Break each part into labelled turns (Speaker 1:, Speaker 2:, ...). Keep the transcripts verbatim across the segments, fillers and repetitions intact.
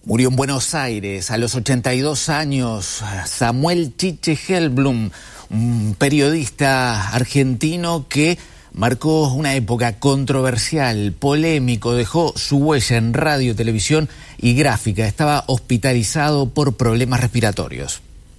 Speaker 1: Murió en Buenos Aires a los ochenta y dos años Samuel Chiche Hellblum, un periodista argentino que marcó una época controversial, polémico, dejó su huella en radio, televisión y gráfica. Estaba hospitalizado por problemas respiratorios.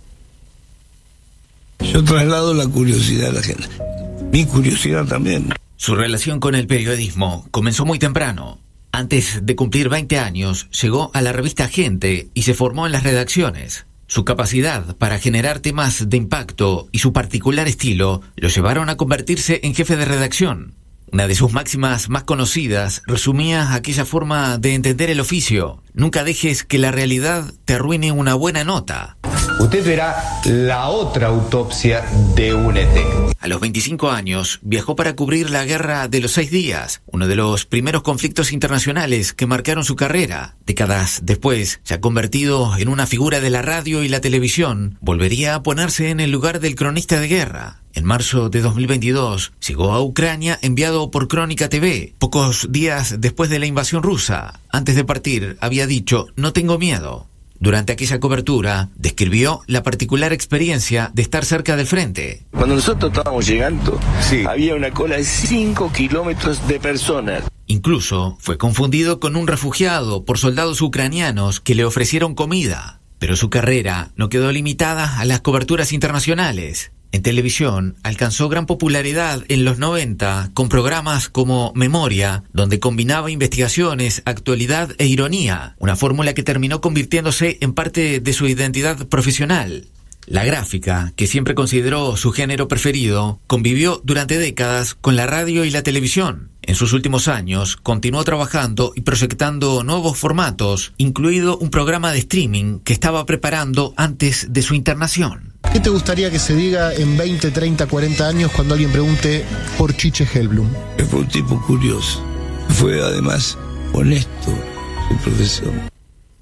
Speaker 2: Yo traslado la curiosidad a la gente. Mi curiosidad también.
Speaker 1: Su relación con el periodismo comenzó muy temprano. Antes de cumplir veinte años, llegó a la revista Gente y se formó en las redacciones. Su capacidad para generar temas de impacto y su particular estilo lo llevaron a convertirse en jefe de redacción. Una de sus máximas más conocidas resumía aquella forma de entender el oficio: nunca dejes que la realidad te arruine una buena nota.
Speaker 3: Usted verá la otra autopsia de un E T.
Speaker 1: A los veinticinco años viajó para cubrir la Guerra de los Seis Días, uno de los primeros conflictos internacionales que marcaron su carrera. Décadas después, ya convertido en una figura de la radio y la televisión, volvería a ponerse en el lugar del cronista de guerra. En marzo de dos mil veintidós, llegó a Ucrania enviado por Crónica T V, pocos días después de la invasión rusa. Antes de partir, había dicho: no tengo miedo. Durante aquella cobertura, describió la particular experiencia de estar cerca del frente.
Speaker 2: Cuando nosotros estábamos llegando, sí, había una cola de cinco kilómetros de personas.
Speaker 1: Incluso fue confundido con un refugiado por soldados ucranianos que le ofrecieron comida. Pero su carrera no quedó limitada a las coberturas internacionales. En televisión alcanzó gran popularidad en los noventa con programas como Memoria, donde combinaba investigaciones, actualidad e ironía, una fórmula que terminó convirtiéndose en parte de su identidad profesional. La gráfica, que siempre consideró su género preferido, convivió durante décadas con la radio y la televisión. En sus últimos años, continuó trabajando y proyectando nuevos formatos, incluido un programa de streaming que estaba preparando antes de su internación.
Speaker 4: ¿Qué te gustaría que se diga en veinte, treinta, cuarenta años cuando alguien pregunte por Chiche Hellblum?
Speaker 2: Fue un tipo curioso. Fue además honesto en su profesión.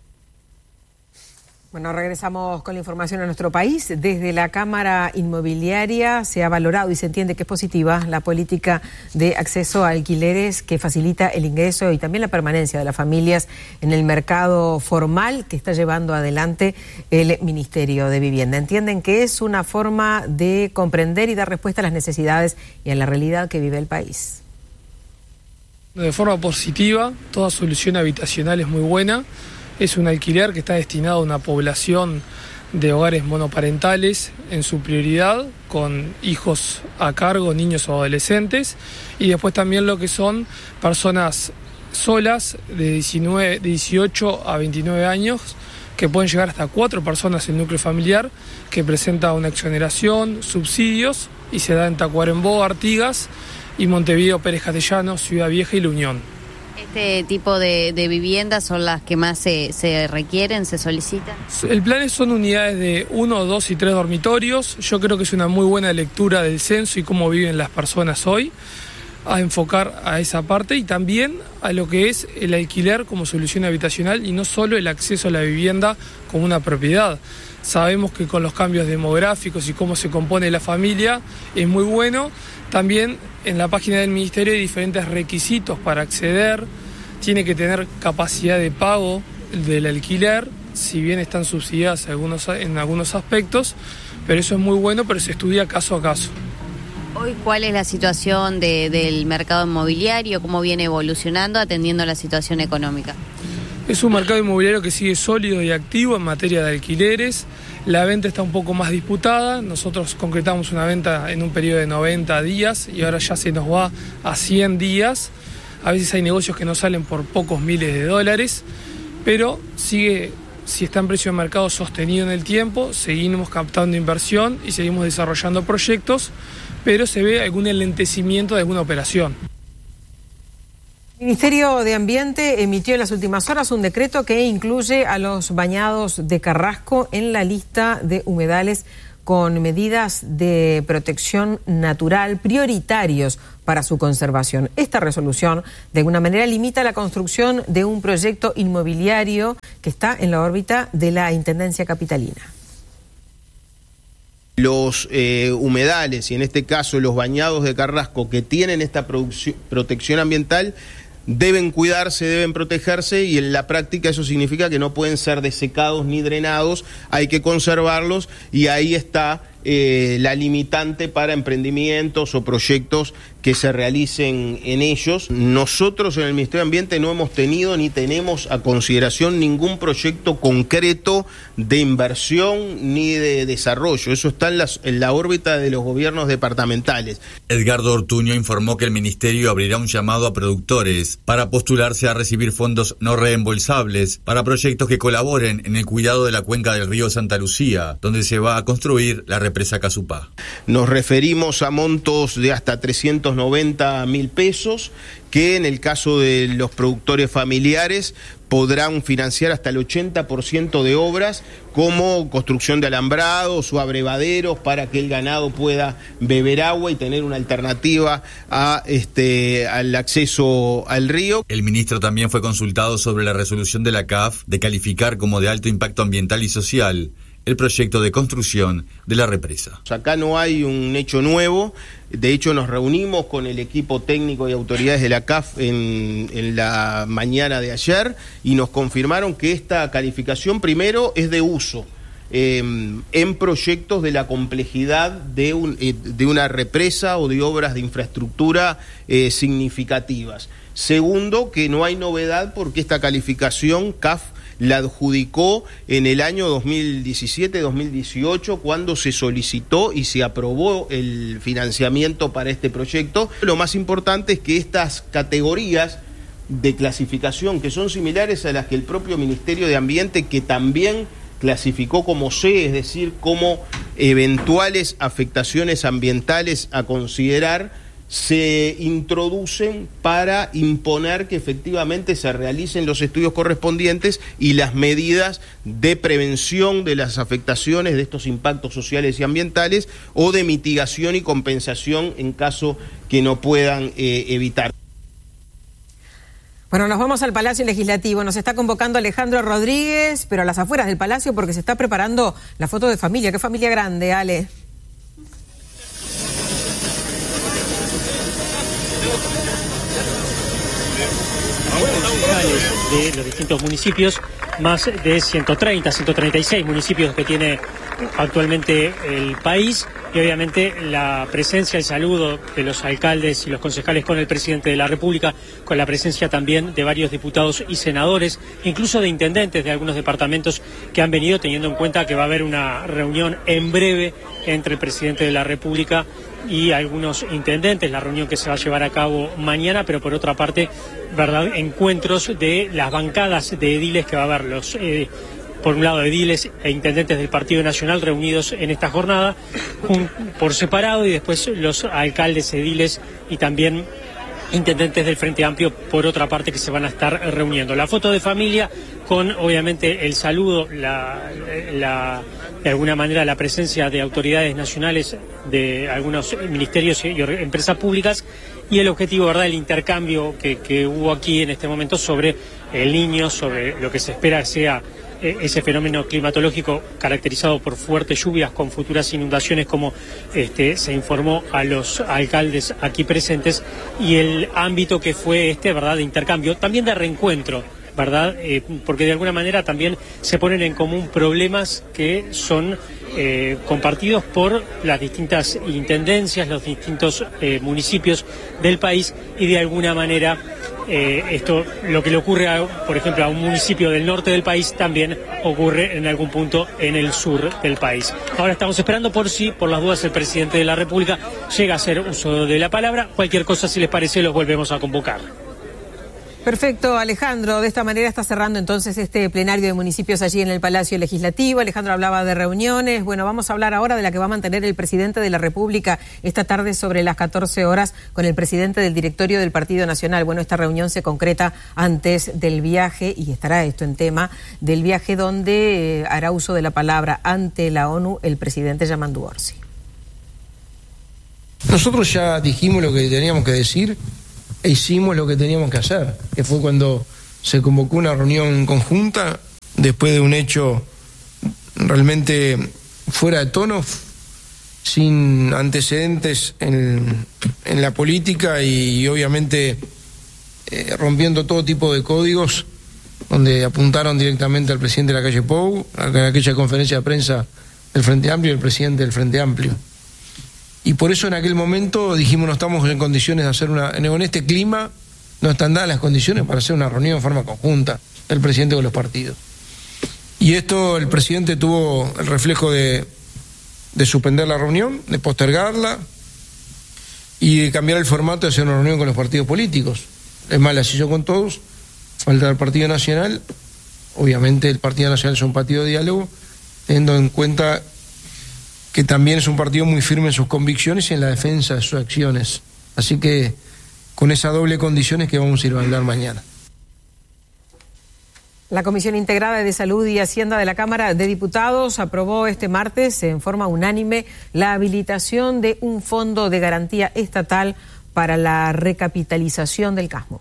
Speaker 5: Bueno, regresamos con la información a nuestro país. Desde la Cámara Inmobiliaria se ha valorado y se entiende que es positiva la política de acceso a alquileres que facilita el ingreso y también la permanencia de las familias en el mercado formal que está llevando adelante el Ministerio de Vivienda. Entienden que es una forma de comprender y dar respuesta a las necesidades y a la realidad que vive el país.
Speaker 6: De forma positiva, toda solución habitacional es muy buena. Es un alquiler que está destinado a una población de hogares monoparentales en su prioridad, con hijos a cargo, niños o adolescentes, y después también lo que son personas solas de, diecinueve, de dieciocho a veintinueve años, que pueden llegar hasta cuatro personas en núcleo familiar, que presenta una exoneración, subsidios, y se da en Tacuarembó, Artigas, y Montevideo, Pérez Castellanos, Ciudad Vieja y La Unión.
Speaker 7: ¿Este tipo de, de viviendas son las que más se, se requieren, se solicitan?
Speaker 6: El plan son unidades de uno, dos y tres dormitorios. Yo creo que es una muy buena lectura del censo y cómo viven las personas hoy, a enfocar a esa parte y también a lo que es el alquiler como solución habitacional y no solo el acceso a la vivienda como una propiedad. Sabemos que con los cambios demográficos y cómo se compone la familia es muy bueno. También en la página del Ministerio hay diferentes requisitos para acceder. Tiene que tener capacidad de pago del alquiler, si bien están subsidiadas algunos, en algunos aspectos, pero eso es muy bueno, pero se estudia caso a caso.
Speaker 7: Hoy, ¿cuál es la situación de, del mercado inmobiliario? ¿Cómo viene evolucionando atendiendo a la situación económica?
Speaker 6: Es un mercado inmobiliario que sigue sólido y activo en materia de alquileres. La venta está un poco más disputada. Nosotros concretamos una venta en un periodo de noventa días y ahora ya se nos va a cien días. A veces hay negocios que no salen por pocos miles de dólares, pero sigue, si está en precio de mercado sostenido en el tiempo, seguimos captando inversión y seguimos desarrollando proyectos, pero se ve algún enlentecimiento de alguna operación.
Speaker 5: El Ministerio de Ambiente emitió en las últimas horas un decreto que incluye a los bañados de Carrasco en la lista de humedales con medidas de protección natural prioritarios para su conservación. Esta resolución, de alguna manera, limita la construcción de un proyecto inmobiliario que está en la órbita de la Intendencia Capitalina.
Speaker 8: Los eh, humedales, y en este caso los bañados de Carrasco, que tienen esta protección ambiental, deben cuidarse, deben protegerse, y en la práctica eso significa que no pueden ser desecados ni drenados, hay que conservarlos, y ahí está eh, la limitante para emprendimientos o proyectos que se realicen en ellos. Nosotros en el Ministerio de Ambiente no hemos tenido ni tenemos a consideración ningún proyecto concreto de inversión ni de desarrollo. Eso está en, las, en la órbita de los gobiernos departamentales.
Speaker 9: Edgardo Ortuño informó que el Ministerio abrirá un llamado a productores para postularse a recibir fondos no reembolsables para proyectos que colaboren en el cuidado de la cuenca del río Santa Lucía, donde se va a construir la represa Casupá.
Speaker 8: Nos referimos a montos de hasta trescientos noventa mil pesos, que en el caso de los productores familiares podrán financiar hasta el ochenta por ciento de obras como construcción de alambrados o abrevaderos para que el ganado pueda beber agua y tener una alternativa a este al acceso al río.
Speaker 9: El ministro también fue consultado sobre la resolución de la C A F de calificar como de alto impacto ambiental y social el proyecto de construcción de la represa.
Speaker 8: Acá no hay un hecho nuevo, de hecho nos reunimos con el equipo técnico y autoridades de la C A F en, en la mañana de ayer y nos confirmaron que esta calificación primero es de uso eh, en proyectos de la complejidad de, un, eh, de una represa o de obras de infraestructura eh, significativas. Segundo, que no hay novedad porque esta calificación C A F la adjudicó en el año dos mil diecisiete dos mil dieciocho cuando se solicitó y se aprobó el financiamiento para este proyecto. Lo más importante es que estas categorías de clasificación, que son similares a las que el propio Ministerio de Ambiente, que también clasificó como C, es decir, como eventuales afectaciones ambientales a considerar, se introducen para imponer que efectivamente se realicen los estudios correspondientes y las medidas de prevención de las afectaciones de estos impactos sociales y ambientales o de mitigación y compensación en caso que no puedan eh, evitar.
Speaker 5: Bueno, nos vamos al Palacio Legislativo. Nos está convocando Alejandro Rodríguez, pero a las afueras del Palacio porque se está preparando la foto de familia. ¿Qué familia grande, Ale?
Speaker 10: De los distintos municipios, más de ciento treinta, ciento treinta y seis municipios que tiene actualmente el país, y obviamente la presencia, el saludo de los alcaldes y los concejales con el presidente de la República, con la presencia también de varios diputados y senadores, incluso de intendentes de algunos departamentos que han venido, teniendo en cuenta que va a haber una reunión en breve entre el presidente de la República y algunos intendentes, la reunión que se va a llevar a cabo mañana, pero por otra parte, verdad, encuentros de las bancadas de ediles que va a haber, los eh, por un lado ediles e intendentes del Partido Nacional reunidos en esta jornada, un, por separado, y después los alcaldes, ediles y también intendentes del Frente Amplio, por otra parte, que se van a estar reuniendo. La foto de familia con, obviamente, el saludo, la, la, de alguna manera, la presencia de autoridades nacionales de algunos ministerios y empresas públicas, y el objetivo, ¿verdad?, el intercambio que, que hubo aquí en este momento sobre el Niño, sobre lo que se espera que sea ese fenómeno climatológico caracterizado por fuertes lluvias con futuras inundaciones, como este, se informó a los alcaldes aquí presentes, y el ámbito que fue este, ¿verdad?, de intercambio, también de reencuentro, ¿verdad?, eh, porque de alguna manera también se ponen en común problemas que son eh, compartidos por las distintas intendencias, los distintos eh, municipios del país, y de alguna manera Eh, esto, lo que le ocurre, a, por ejemplo, a un municipio del norte del país, también ocurre en algún punto en el sur del país. Ahora estamos esperando por si, por las dudas, el presidente de la República llega a hacer uso de la palabra. Cualquier cosa, si les parece, los volvemos a convocar.
Speaker 5: Perfecto, Alejandro. De esta manera está cerrando entonces este plenario de municipios allí en el Palacio Legislativo. Alejandro hablaba de reuniones. Bueno, vamos a hablar ahora de la que va a mantener el presidente de la República esta tarde sobre las catorce horas con el presidente del directorio del Partido Nacional. Bueno, esta reunión se concreta antes del viaje, y estará esto en tema del viaje, donde eh, hará uso de la palabra ante la ONU el presidente Yamandu Orsi.
Speaker 2: Nosotros ya dijimos lo que teníamos que decir e hicimos lo que teníamos que hacer, que fue cuando se convocó una reunión conjunta después de un hecho realmente fuera de tono, sin antecedentes en, en la política y, y obviamente eh, rompiendo todo tipo de códigos, donde apuntaron directamente al presidente de la calle Pou, a aquella conferencia de prensa del Frente Amplio y el presidente del Frente Amplio. Y por eso en aquel momento dijimos no estamos en condiciones de hacer una... En este clima no están dadas las condiciones para hacer una reunión en forma conjunta del presidente con los partidos. Y esto el presidente tuvo el reflejo de, de suspender la reunión, de postergarla y de cambiar el formato de hacer una reunión con los partidos políticos. Es más, la hizo con todos, falta el Partido Nacional. Obviamente el Partido Nacional es un partido de diálogo, teniendo en cuenta que también es un partido muy firme en sus convicciones y en la defensa de sus acciones. Así que con esa doble condición es que vamos a ir a hablar mañana.
Speaker 5: La Comisión Integrada de Salud y Hacienda de la Cámara de Diputados aprobó este martes en forma unánime la habilitación de un fondo de garantía estatal para la recapitalización del Casmo.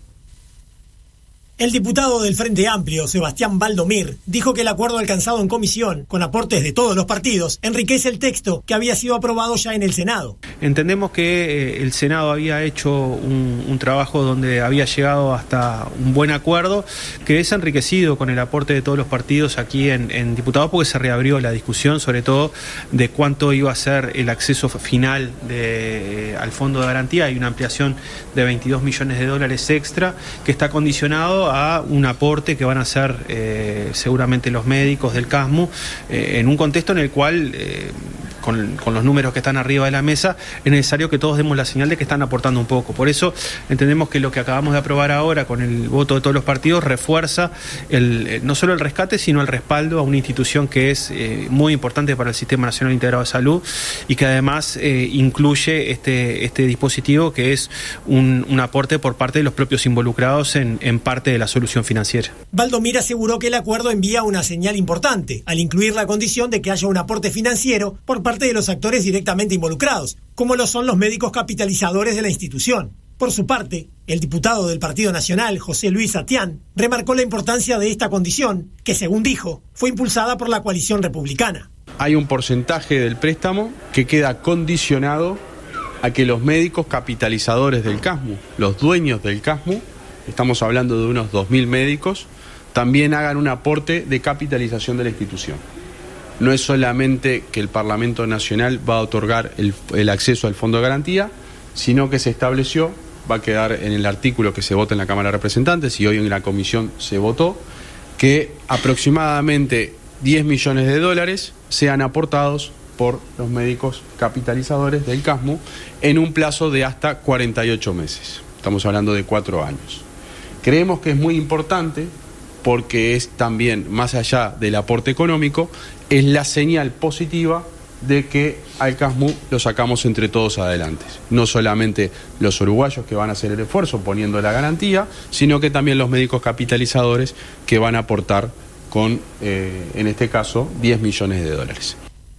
Speaker 11: El diputado del Frente Amplio, Sebastián Valdomir, dijo que el acuerdo alcanzado en comisión, con aportes de todos los partidos, enriquece el texto que había sido aprobado ya en el Senado.
Speaker 12: Entendemos que el Senado había hecho un, un trabajo donde había llegado hasta un buen acuerdo, que es enriquecido con el aporte de todos los partidos aquí en, en diputados, porque se reabrió la discusión, sobre todo de cuánto iba a ser el acceso final de, eh, al fondo de garantía. Hay una ampliación de veintidós millones de dólares extra que está condicionado a un aporte que van a hacer eh, seguramente los médicos del Casmo, eh, en un contexto en el cual, eh, con, con los números que están arriba de la mesa, es necesario que todos demos la señal de que están aportando un poco. Por eso entendemos que lo que acabamos de aprobar ahora, con el voto de todos los partidos, refuerza el, eh, no solo el rescate, sino el respaldo a una institución que es eh, muy importante para el Sistema Nacional Integrado de Salud y que además eh, incluye este, este dispositivo, que es un, un aporte por parte de los propios involucrados en, en parte de la solución financiera.
Speaker 11: Valdomir aseguró que el acuerdo envía una señal importante al incluir la condición de que haya un aporte financiero por parte de los actores directamente involucrados, como lo son los médicos capitalizadores de la institución. Por su parte, el diputado del Partido Nacional, José Luis Atián, remarcó la importancia de esta condición, que según dijo, fue impulsada por la coalición republicana.
Speaker 13: Hay un porcentaje del préstamo que queda condicionado a que los médicos capitalizadores del Casmo, los dueños del Casmo, estamos hablando de unos dos mil médicos, también hagan un aporte de capitalización de la institución. No es solamente que el Parlamento Nacional va a otorgar el, el acceso al Fondo de Garantía, sino que se estableció, va a quedar en el artículo que se vota en la Cámara de Representantes y hoy en la Comisión se votó, que aproximadamente diez millones de dólares sean aportados por los médicos capitalizadores del Casmo en un plazo de hasta cuarenta y ocho meses. Estamos hablando de cuatro años. Creemos que es muy importante porque es también, más allá del aporte económico, es la señal positiva de que al Casmo lo sacamos entre todos adelante. No solamente los uruguayos que van a hacer el esfuerzo poniendo la garantía, sino que también los médicos capitalizadores que van a aportar con, eh, en este caso, diez millones de dólares.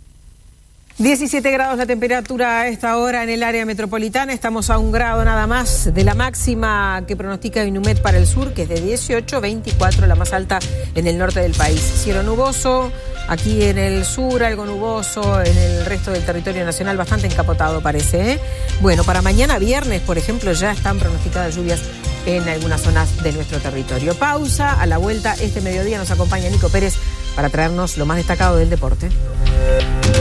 Speaker 5: diecisiete grados la temperatura a esta hora en el área metropolitana. Estamos a un grado nada más de la máxima que pronostica Inumet para el sur, que es de dieciocho, veinticuatro, la más alta en el norte del país. Cielo nuboso, aquí en el sur algo nuboso, en el resto del territorio nacional bastante encapotado parece, ¿eh? Bueno, para mañana viernes, por ejemplo, ya están pronosticadas lluvias en algunas zonas de nuestro territorio. Pausa, a la vuelta este mediodía nos acompaña Nico Pérez para traernos lo más destacado del deporte.